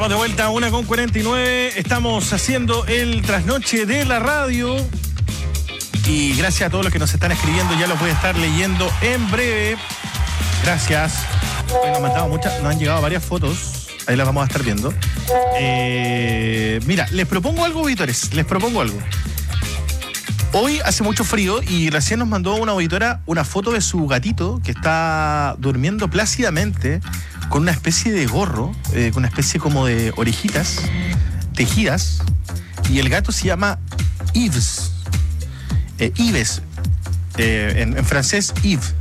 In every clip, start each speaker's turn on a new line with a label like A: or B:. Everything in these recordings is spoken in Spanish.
A: Estamos de vuelta a 1:49. Estamos haciendo el trasnoche de la radio. Y gracias a todos los que nos están escribiendo, ya los voy a estar leyendo en breve. Gracias. Hoy nos han llegado varias fotos. Ahí las vamos a estar viendo. Mira, les propongo algo, auditores. Les propongo algo. Hoy hace mucho frío y recién nos mandó una auditora una foto de su gatito que está durmiendo plácidamente con una especie de gorro, con una especie como de orejitas tejidas. Y el gato se llama Yves. Yves. En francés, Yves.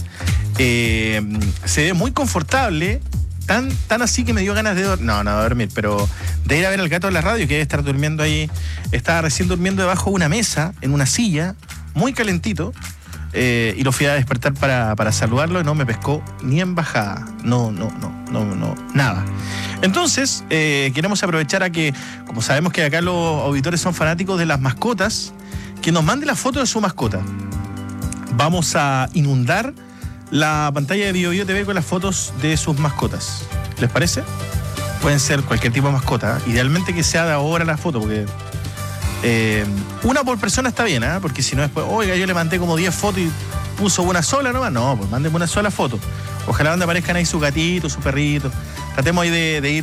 A: Se ve muy confortable. Tan así que me dio ganas de dormir, pero de ir a ver al gato en la radio, que debe estar durmiendo ahí. Estaba recién durmiendo debajo de una mesa, en una silla, muy calentito, y lo fui a despertar para saludarlo y no me pescó ni en bajada. No, nada. Entonces, queremos aprovechar a que, como sabemos que acá los auditores son fanáticos de las mascotas, que nos mande la foto de su mascota. Vamos a inundar la pantalla de BioBio TV con las fotos de sus mascotas. ¿Les parece? Pueden ser cualquier tipo de mascota. Idealmente que sea de ahora la foto, porque una por persona está bien, ¿eh? Porque si no después, oiga, yo le mandé como 10 fotos y puso una sola nomás. No, pues mándenme una sola foto. Ojalá donde aparezcan ahí su gatito, su perrito. Tratemos ahí de ir